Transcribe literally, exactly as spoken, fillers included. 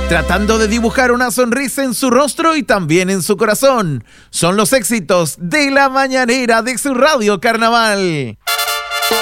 tratando de dibujar una sonrisa en su rostro y también en su corazón. Son los éxitos de la mañanera de su Radio Carnaval.